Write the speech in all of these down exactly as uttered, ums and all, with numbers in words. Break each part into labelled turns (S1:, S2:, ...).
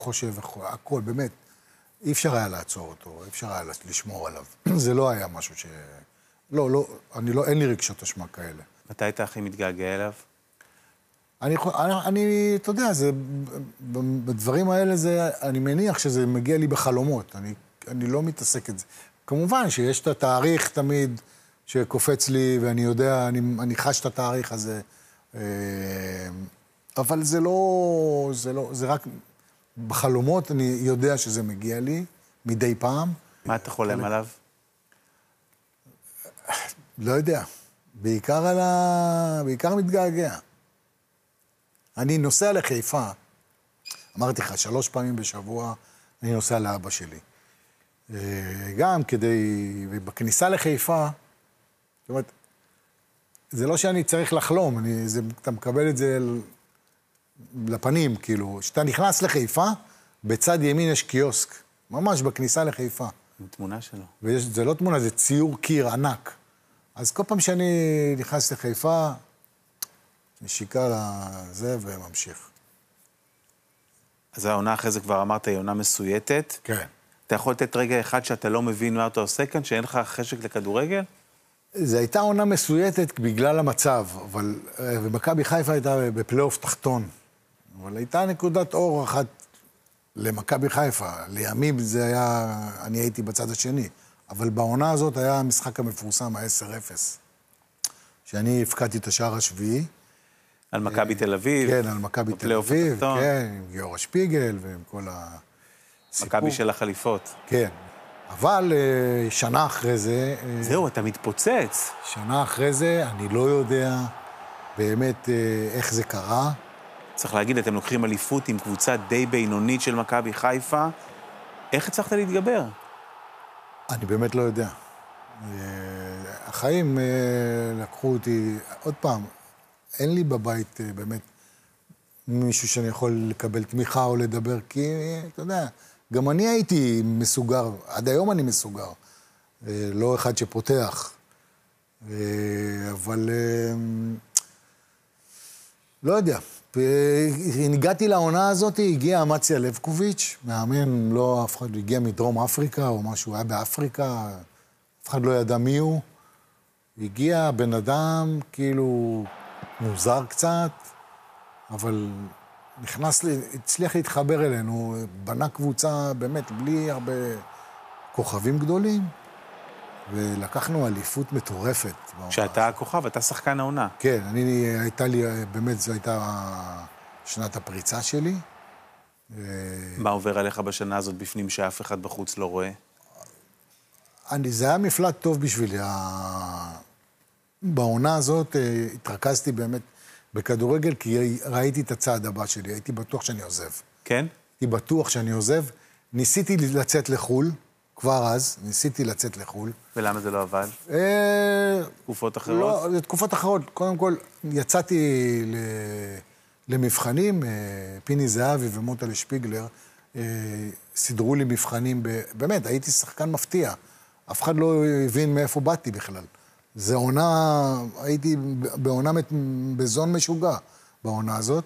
S1: חושב, הכל, באמת, אי אפשר היה לעצור אותו, אי אפשר היה לשמור עליו. זה לא היה משהו ש... לא, לא, אני לא, אין לי רגשות אשמה כאלה.
S2: מתי אתה הכי מתגעגע אליו?
S1: אני, אני, אני, אתה יודע, זה, בדברים האלה זה, אני מניח שזה מגיע לי בחלומות, אני, אני לא מתעסק את זה. כמובן שיש את התאריך תמיד שקופץ לי, ואני יודע, אני, אני חש את התאריך הזה, אבל זה לא, זה לא, זה רק בחלומות, אני יודע שזה מגיע לי מדי פעם.
S2: מה אתה חולם עליו?
S1: לא יודע, בעיקר על ה... בעיקר מתגעגע. אני נוסע לחיפה, אמרתי לך, שלוש פעמים בשבוע אני נוסע לאבא שלי. גם כדי, ובכניסה לחיפה, זאת אומרת, זה לא שאני צריך לחלום, אני, זה, אתה מקבל את זה לפנים, כאילו, כשאתה נכנס לחיפה, בצד ימין יש קיוסק, ממש בכניסה לחיפה.
S2: זו תמונה שלו.
S1: וזה לא תמונה, זה ציור קיר ענק. אז כל פעם שאני נכנס לחיפה, נשיקה לזה וממשיך.
S2: אז העונה אחרי זה כבר אמרת, היא עונה מסויטת.
S1: כן.
S2: אתה יכול לתת רגע אחד שאתה לא מבין מה אתה עושה כאן, שאין לך חשק לכדורגל?
S1: זו הייתה עונה מסויטת בגלל המצב, אבל... ומכבי חיפה הייתה בפלייאוף תחתון. אבל הייתה נקודת אור אחת למכבי חיפה. לימים זה היה... אני הייתי בצד השני. אבל בעונה הזאת היה המשחק המפורסם, ה-עשר אפס. שאני הפקדתי את השער השביעי.
S2: על מכבי תל אביב.
S1: כן, על מכבי תל אביב. כן, עם גיורא שפיגל ועם כל הסיפור.
S2: מכבי של החליפות.
S1: כן. אבל שנה אחרי זה...
S2: זהו, אתה מתפוצץ.
S1: שנה אחרי זה, אני לא יודע באמת איך זה קרה.
S2: צריך להגיד, אתם לוקחים אליפות עם קבוצה די בינונית של מכבי חיפה. איך הצלחת להתגבר?
S1: אני באמת לא יודע. החיים לקחו אותי, עוד פעם, אין לי בבית באמת מישהו שאני יכול לקבל תמיכה או לדבר, כי אתה יודע, גם אני הייתי מסוגר, עד היום אני מסוגר, לא אחד שפותח, אבל לא יודע. הגעתי לעונה הזאת, הגיע אמציה לבקוביץ', מאמן, לא אף אחד, הגיע מדרום אפריקה או משהו, היה באפריקה, אף אחד לא ידע מי הוא. הגיע בן אדם כאילו מוזר קצת, אבל נכנס, הצליח להתחבר אלינו, בנה קבוצה באמת בלי הרבה כוכבים גדולים, ולקחנו אליפות מטורפת.
S2: כשאתה הכוכב, אתה שחקן העונה.
S1: כן, אני, הייתה לי, באמת זו הייתה שנת הפריצה שלי.
S2: מה עובר עליך בשנה הזאת בפנים שאף אחד בחוץ לא רואה?
S1: אני, זה היה מפלט טוב בשבילי. בעונה הזאת התרכזתי באמת בכדורגל, כי ראיתי את הצעד הבא שלי, הייתי בטוח שאני עוזב.
S2: כן?
S1: הייתי בטוח שאני עוזב. ניסיתי לצאת לחול, כבר אז, ניסיתי לצאת לחול.
S2: ולמה זה לא עבד? תקופות אחרות?
S1: לא, זה תקופות אחרות. קודם כל, יצאתי למבחנים, פיני זהבי ומוטלה שפיגלר, סידרו לי מבחנים, באמת, הייתי שחקן מפתיע. אף אחד לא הבין מאיפה באתי בכלל. זה עונה, הייתי בעונה, בזון משוגע בעונה הזאת,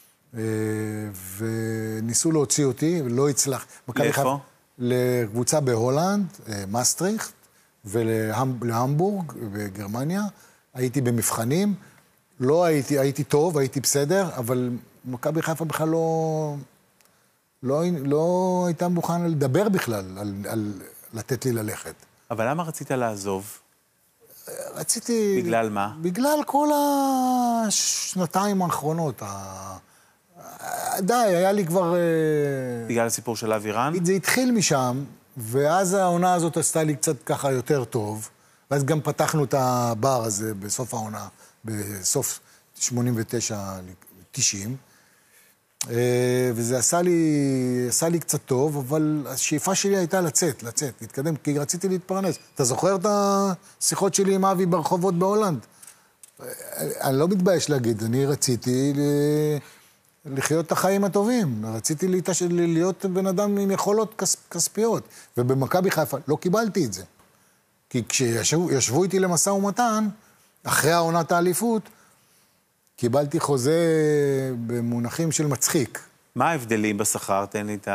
S1: וניסו להוציא אותי, ולא הצלח.
S2: לאיפה?
S1: לקבוצה בהולנד, מאסטריכט, ולהמבורג, בגרמניה. הייתי במבחנים, לא הייתי, הייתי טוב, הייתי בסדר, אבל מכבי חיפה בכלל לא, לא, לא הייתה מוכנה לדבר בכלל, על, על לתת לי ללכת.
S2: אבל למה רצית לעזוב?
S1: רציתי...
S2: בגלל מה?
S1: בגלל כל השנתיים האחרונות. די, היה לי כבר...
S2: בגלל הסיפור של אבירן?
S1: זה התחיל משם, ואז העונה הזאת עשתה לי קצת ככה יותר טוב, ואז גם פתחנו את הבר הזה בסוף העונה, בסוף שמונים ותשע תשעים, וזה עשה לי, עשה לי קצת טוב, אבל השאיפה שלי הייתה לצאת, לצאת, להתקדם, כי רציתי להתפרנס. אתה זוכר את השיחות שלי עם אבי ברחובות בהולנד? אני לא מתבייש להגיד, אני רציתי לחיות את החיים הטובים, רציתי להיות בן אדם עם יכולות כספיות, ובמכבי חיפה לא קיבלתי את זה. כי כשישבו איתי למשא ומתן, אחרי העונת האליפות, קיבלתי חוזה במונחים של מצחיק.
S2: מה ההבדלים בשכר? תן לי את ה...